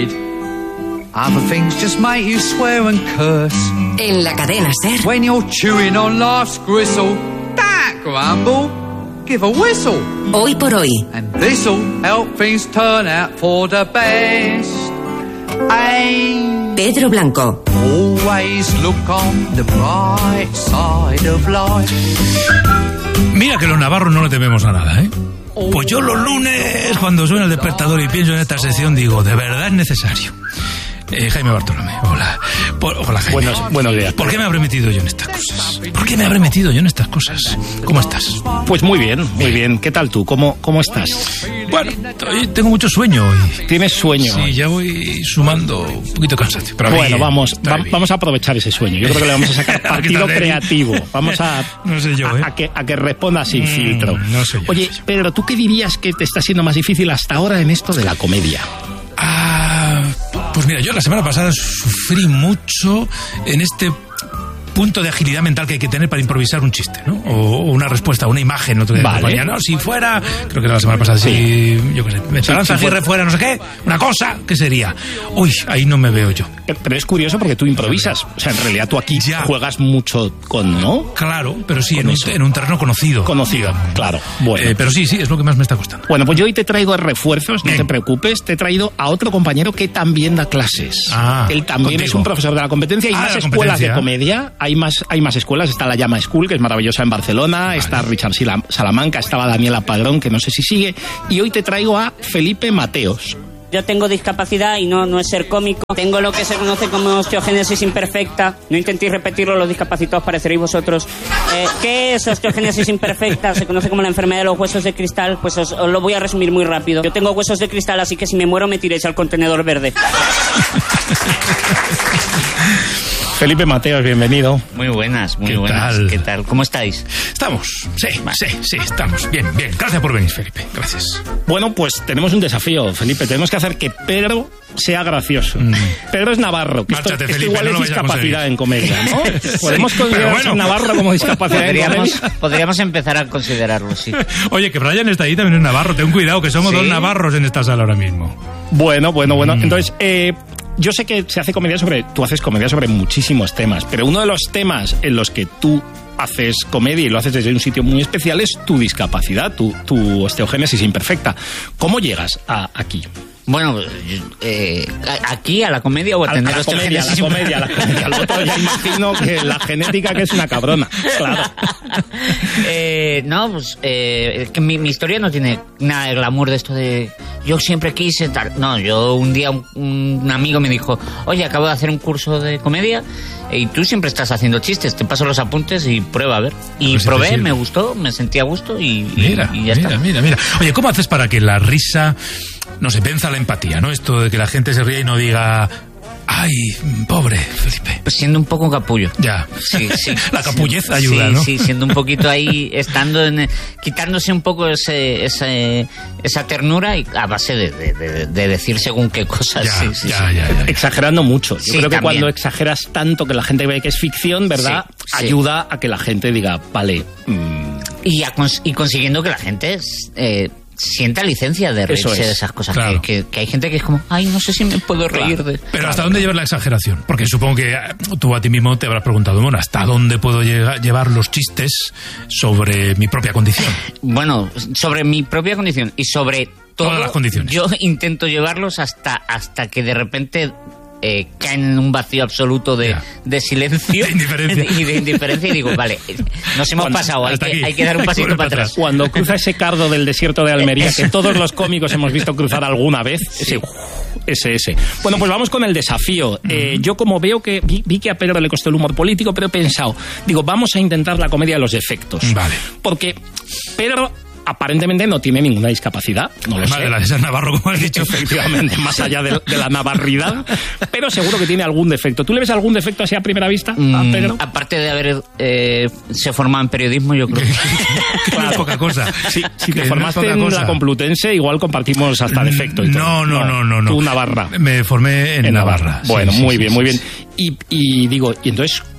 pride. Other things just make you swear and curse. En la cadena SER. When you're chewing on life's gristle, don't grumble, give a whistle. Hoy por hoy. And this'll help things turn out for the best. Pedro Blanco. Always look on the bright side of life. Mira que los navarros no le tememos a nada, ¿eh? Pues yo los lunes, cuando suena el despertador y pienso en esta sección, digo, de verdad es necesario. Jaime Bartolomé, hola. Hola, Jaime. Buenos días. ¿Por qué me habré metido yo en estas cosas? ¿Por qué me habré metido yo en estas cosas? ¿Cómo estás? Pues muy bien. ¿Qué tal tú? ¿Cómo estás? Bueno, tengo mucho sueño hoy. ¿Tienes sueño? Sí, ya voy sumando un poquito cansancio. Pero bueno, vamos a aprovechar ese sueño. Yo creo que le vamos a sacar partido creativo. Vamos a... No sé yo, a que responda sin filtro. No sé yo. Oye, Pedro, ¿tú qué dirías que te está siendo más difícil hasta ahora en esto de la comedia? Pues mira, yo la semana pasada sufrí mucho en este punto de agilidad mental que hay que tener para improvisar un chiste, ¿no? O una respuesta, una imagen, otro día. Vale. No, si fuera, creo que era la semana pasada, sí, yo qué sé, Esperanza Aguirre fuera, no sé qué, una cosa, ¿qué sería? Uy, ahí no me veo yo. Pero es curioso porque tú improvisas, o sea, en realidad tú aquí juegas mucho con, ¿no? Claro, pero sí, en un terreno conocido. Conocido, claro. Bueno. Pero sí, es lo que más me está costando. Bueno, pues yo hoy te traigo refuerzos, no te preocupes, te he traído a otro compañero que también da clases. Él también es un profesor de la competencia, hay más escuelas de comedia, hay más escuelas, está la Llama School, que es maravillosa en Barcelona, está Richard Salamanca, estaba Daniela Padrón, que no sé si sigue, y hoy te traigo a Felipe Mateos. Yo tengo discapacidad y no es ser cómico. Tengo lo que se conoce como osteogénesis imperfecta. No intentéis repetirlo, los discapacitados pareceréis vosotros. ¿Qué es osteogénesis imperfecta? Se conoce como la enfermedad de los huesos de cristal. Pues os lo voy a resumir muy rápido. Yo tengo huesos de cristal, así que si me muero me tiréis al contenedor verde. Felipe Mateos, bienvenido. Muy buenas. ¿Qué tal? ¿Cómo estáis? Estamos, sí, estamos. Bien. Gracias por venir, Felipe. Gracias. Bueno, pues tenemos un desafío, Felipe. Tenemos que hacer que Pedro sea gracioso. Pedro es navarro, que Márchate, esto Felipe, igual no es discapacidad en comedia, ¿no? Podemos considerar ser navarro como discapacidad en comedia. Podríamos empezar a considerarlo, sí. Oye, que Brian está ahí también es navarro. Ten cuidado, que somos dos navarros en esta sala ahora mismo. Bueno. Entonces, yo sé que tú haces comedia sobre muchísimos temas, pero uno de los temas en los que tú haces comedia y lo haces desde un sitio muy especial es tu discapacidad, tu osteogénesis imperfecta. ¿Cómo llegas aquí? Bueno, aquí a la comedia o a tener osteogénesis. A la comedia. Al otro ya imagino que la genética que es una cabrona. Claro. Es que mi historia no tiene nada de glamour de esto de yo siempre quise tal. No, yo un día un amigo me dijo, oye, acabo de hacer un curso de comedia y tú siempre estás haciendo chistes, te paso los apuntes y prueba a ver. Y pues probé, me gustó, me sentí a gusto y ya está. Mira. Oye, ¿cómo haces para que la risa, no sé, venza la empatía, ¿no? Esto de que la gente se ría y no diga, ay, pobre Felipe. Pues siendo un poco capullo. Ya. Sí. La capullez ayuda, ¿no? Sí, siendo un poquito ahí, quitándose un poco esa ternura y a base de decir según qué cosas. Ya. Exagerando mucho. Yo creo que también. cuando exageras tanto que la gente ve que es ficción, ¿verdad? Sí. Ayuda a que la gente diga, vale. Y consiguiendo que la gente sienta licencia de reírse de esas cosas. Claro. Que hay gente que es como, ay, no sé si me puedo reír de... Pero ¿hasta dónde llevar la exageración? Porque supongo que tú a ti mismo te habrás preguntado, bueno, ¿hasta dónde puedo llevar los chistes sobre mi propia condición? Bueno, sobre mi propia condición y sobre todas las condiciones. Yo intento llevarlos hasta que de repente caen en un vacío absoluto de silencio de indiferencia y digo, vale, nos hemos pasado, hay que dar un pasito para atrás. Cuando cruza ese cardo del desierto de Almería que todos los cómicos hemos visto cruzar alguna vez, ese. Bueno, pues vamos con el desafío. Yo como veo que vi que a Pedro le costó el humor político, pero he pensado, vamos a intentar la comedia de los defectos. Vale. Porque Pedro aparentemente no tiene ninguna discapacidad. No lo sé. De la de ser navarro, como has dicho. Efectivamente, más allá de la navarridad. Pero seguro que tiene algún defecto. ¿Tú le ves algún defecto así a primera vista a Pedro? Aparte de haber se formado en periodismo, yo creo que claro, es poca cosa. Si te formaste en la Complutense, igual compartimos hasta defecto y todo. No. Tú Navarra. Me formé en Navarra. Bueno, muy bien. Y entonces,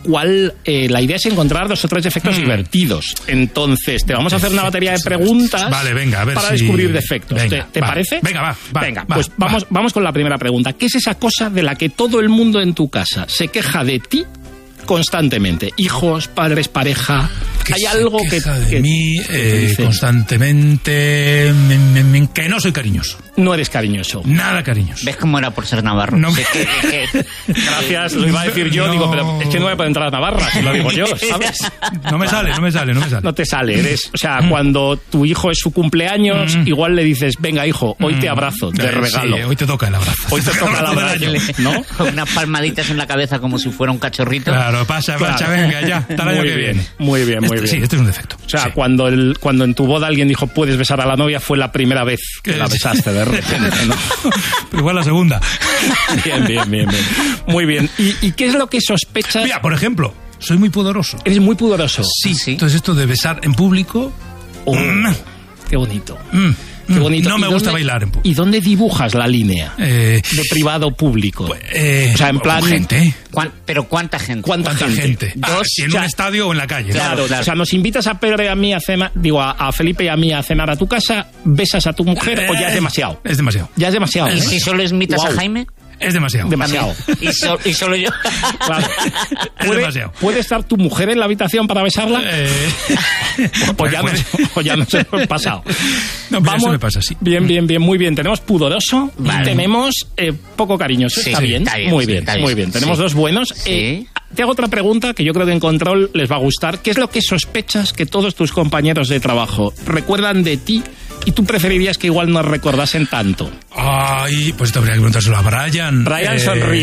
cual la idea es encontrar 2 o 3 defectos divertidos. Entonces, te vamos a hacer una batería de preguntas venga, a ver para si... descubrir defectos. Venga, ¿Te parece? Venga, Pues vamos con la primera pregunta. ¿Qué es esa cosa de la que todo el mundo en tu casa se queja de ti constantemente? Hijos, padres, pareja. ¿Hay algo que de mí constantemente que no soy cariñoso? No eres cariñoso. Nada cariñoso. ¿Ves cómo era por ser navarro? No, Gracias, lo iba a decir yo. Digo, pero es que no me puede entrar a Navarra, si lo digo yo, ¿sabes? No me sale. No te sale. O sea, cuando tu hijo es su cumpleaños, igual le dices, venga, hijo, hoy te abrazo, te regalo. Sí, hoy te toca el abrazo. Hoy te toca el abrazo, ¿no? Con unas palmaditas en la cabeza como si fuera un cachorrito. Claro, pasa, venga, ya. Hasta el año que viene. Muy bien. Sí, este es un defecto. O sea, cuando en tu boda alguien dijo, puedes besar a la novia, fue la primera vez que la besaste de repente, ¿no? Pero igual la segunda. Bien. Muy bien. ¿Y qué es lo que sospechas? Mira, por ejemplo, soy muy pudoroso. ¿Eres muy pudoroso? Sí. Entonces esto de besar en público... Qué bonito. Qué bonito. No me gusta bailar en público. ¿Y dónde dibujas la línea de privado público? O sea, en plan... gente. ¿Pero cuánta gente? ¿Cuánta gente? Si en un estadio o en la calle. Claro. O sea, nos invitas a Pedro y a mí a cenar, a Felipe y a mí a cenar a tu casa, besas a tu mujer o ya es demasiado. Es demasiado. Ya es demasiado. ¿Y si solo invitas a Jaime? Es demasiado. ¿Y solo yo? Claro. Es demasiado. ¿Puede estar tu mujer en la habitación para besarla? O ya nos hemos pasado. No, pero eso me pasa, sí. Bien, muy bien. Tenemos pudoroso y tenemos poco cariñoso. Está bien. Muy bien. Tenemos 2 buenos. Sí. Te hago otra pregunta que yo creo que en Control les va a gustar. ¿Qué es lo que sospechas que todos tus compañeros de trabajo recuerdan de ti y tú preferirías que igual no recordasen tanto? Ay, pues esto habría que preguntárselo a Brian. Brian sonríe.